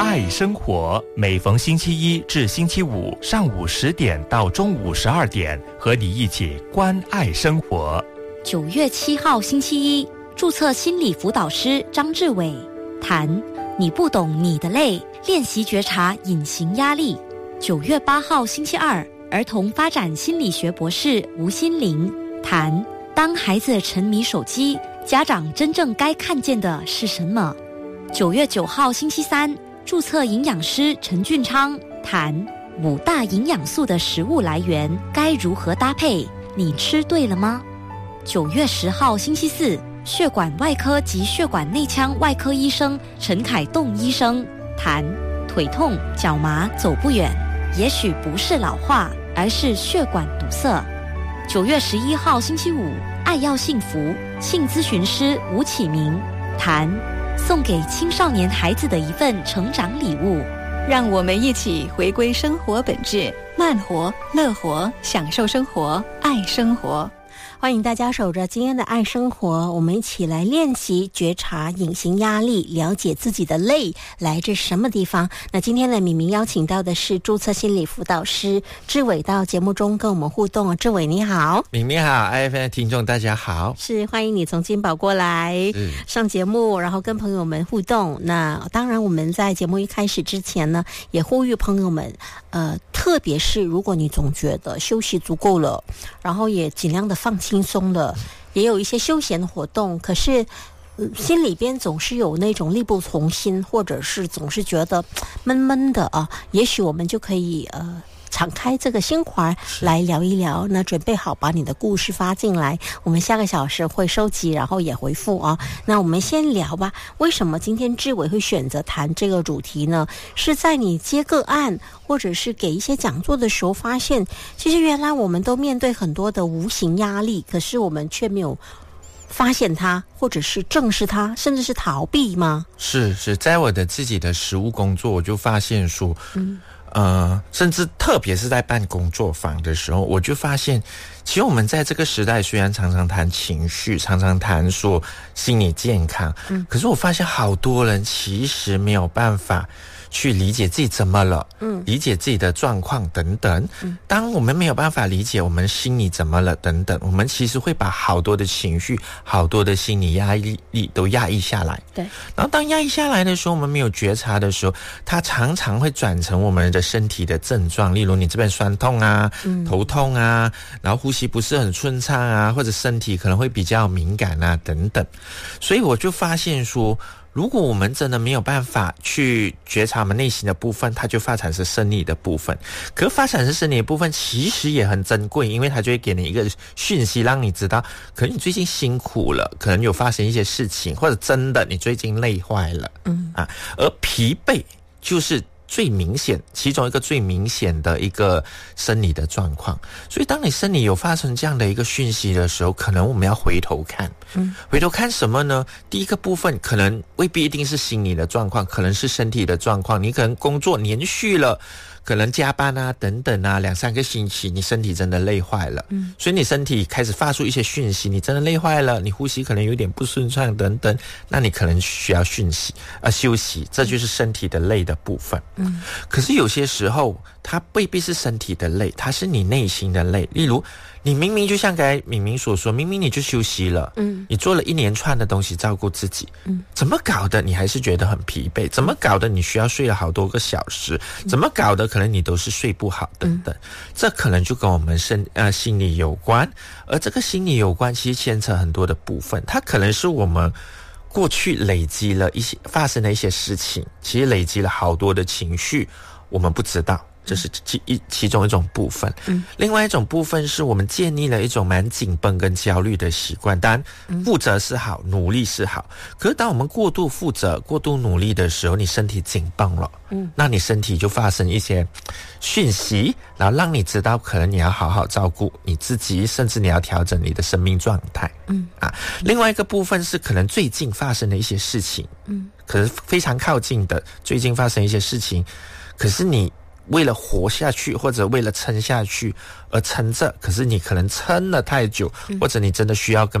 爱生活，每逢星期一至星期五上午10点到中午12点，和你一起关爱生活。 9月7号星期一，注册心理辅导师张志伟谈你不懂你的累，练习觉察隐形压力。9月8号星期二，儿童发展心理学博士吴心玲谈当孩子沉迷手机，家长真正该看见的是什么。9月9号星期三，注册营养师陈俊昌谈5大营养素的食物来源该如何搭配，你吃对了吗？9月10号星期四，血管外科及血管内腔外科医生陈凯栋医生谈腿痛、脚麻、走不远，也许不是老化，而是血管堵塞。9月11号星期五，爱要幸福性咨询师吴启明谈送给青少年孩子的一份成长礼物。 让我们一起回归生活本质，慢活、乐活，享受生活，爱生活。 欢迎大家守着今天的爱生活，我们一起来练习觉察隐形压力，了解自己的累来自什么地方。那今天呢，敏敏邀请到的是注册心理辅导师志伟到节目中跟我们互动。志伟你好。 敏敏好，IFM 的听众大家好。 是，欢迎你从金宝过来上节目，然后跟朋友们互动。那当然我们在节目一开始之前呢，也呼吁朋友们特别是如果你总觉得休息足够了，然后也尽量的放轻松了，也有一些休闲活动，可是心里边总是有那种力不从心，或者是总是觉得闷闷的啊，也许我们就可以敞开这个心怀来聊一聊。那准备好把你的故事发进来，我们下个小时会收集，然后也回复啊。那我们先聊吧，为什么今天志伟会选择谈这个主题呢？是在你接个案或者是给一些讲座的时候发现，其实原来我们都面对很多的无形压力，可是我们却没有发现它，或者是正视它，甚至是逃避吗？ 是，在我的自己的实务工作，我就发现说甚至特别是在办工作坊的时候，我就发现其实我们在这个时代虽然常常谈情绪，常常谈说心理健康，可是我发现好多人其实没有办法去理解自己怎么了，理解自己的状况等等。当我们没有办法理解我们心里怎么了等等，我们其实会把好多的情绪、好多的心理压力都压抑下来。 对。 然后当压抑下来的时候，我们没有觉察的时候，它常常会转成我们的身体的症状，例如你这边酸痛啊、头痛啊，然后呼吸不是很顺畅啊，或者身体可能会比较敏感啊等等。所以我就发现说，如果我们真的没有办法去觉察我们内心的部分，它就发展是生理的部分。可是发展是生理的部分其实也很珍贵，因为它就会给你一个讯息，让你知道可能你最近辛苦了，可能有发生一些事情，或者真的你最近累坏了。而疲惫就是最明显，其中一个最明显的一个生理的状况。所以当你生理有发生这样的一个讯息的时候，可能我们要回头看。回头看什么呢？第一个部分可能未必一定是心理的状况，可能是身体的状况。你可能工作连续了，可能加班啊等等啊，2-3个星期你身体真的累坏了，所以你身体开始发出一些讯息，你真的累坏了，你呼吸可能有点不顺畅等等，那你可能需要休息，这就是身体的累的部分。可是有些时候它未必是身体的累，它是你内心的累。例如你明明就像刚才敏敏所说，明明你就休息了，你做了一连串的东西照顾自己，怎么搞的你还是觉得很疲惫？怎么搞的你需要睡了好多个小时？怎么搞的可能你都是睡不好等等？这可能就跟我们心理有关，而这个心理有关其实牵扯很多的部分，它可能是我们过去累积了一些发生的一些事情，其实累积了好多的情绪，我们不知道。这是其中一种部分。另外一种部分是我们建立了一种蛮紧绷跟焦虑的习惯。当然负责是好，努力是好，可是当我们过度负责、过度努力的时候，你身体紧绷了，那你身体就发生一些讯息，然后让你知道可能你要好好照顾你自己，甚至你要调整你的生命状态。另外一个部分是可能最近发生的一些事情，可是非常靠近的，最近发生一些事情，可是你为了活下去或者为了撑下去而撑着，可是你可能撑了太久，或者你真的需要跟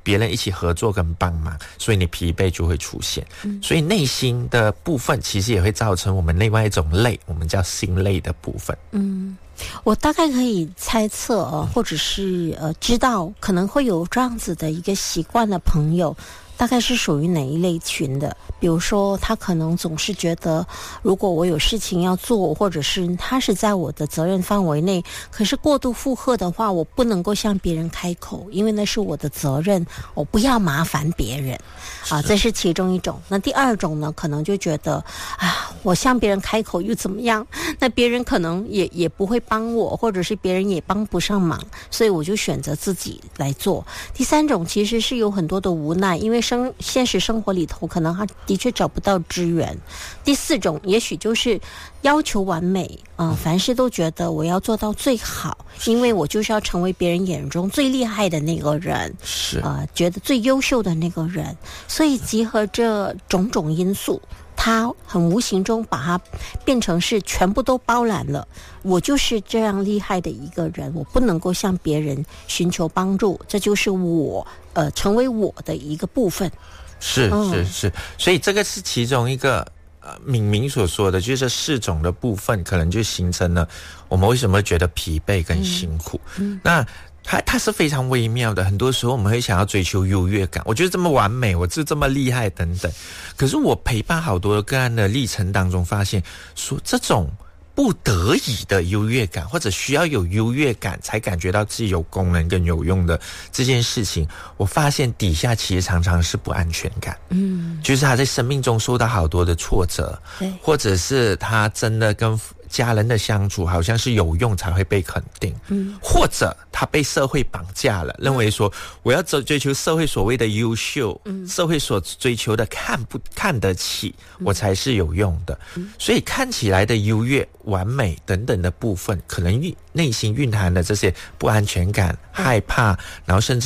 别人一起合作跟帮忙，所以你疲惫就会出现。所以内心的部分其实也会造成我们另外一种累，我们叫心累的部分。 我大概可以猜测或者是知道可能会有这样子的一个习惯的朋友，大概是属于哪一类群的？比如说他可能总是觉得如果我有事情要做，或者是他是在我的责任范围内，可是过度负荷的话，我不能够向别人开口，因为那是我的责任，我不要麻烦别人啊，这是其中一种。那第二种呢，可能就觉得我向别人开口又怎么样，那别人可能也不会帮我，或者是别人也帮不上忙，所以我就选择自己来做。第三种其实是有很多的无奈，因为现实生活里头可能他的确找不到资源。第四种也许就是要求完美凡事都觉得我要做到最好，因为我就是要成为别人眼中最厉害的那个人， 是觉得最优秀的那个人。所以集合这种种因素，他很无形中把它变成是全部都包揽了，我就是这样厉害的一个人，我不能够向别人寻求帮助，这就是我成为我的一个部分。 是，所以这个是其中一个敏明所说的，就是4种的部分可能就形成了我们为什么觉得疲惫跟辛苦。那它是非常微妙的，很多时候我们会想要追求优越感，我觉得这么完美，我就这么厉害等等。可是我陪伴好多个案的历程当中发现，说这种不得已的优越感，或者需要有优越感才感觉到自己有功能跟有用的这件事情，我发现底下其实常常是不安全感。就是他在生命中受到好多的挫折，或者是他真的跟家人的相处好像是有用才会被肯定，或者他被社会绑架了，认为说我要追求社会所谓的优秀，社会所追求的看得起我才是有用的。所以看起来的优越、完美等等的部分，可能内心蕴含的这些不安全感、害怕，然后甚至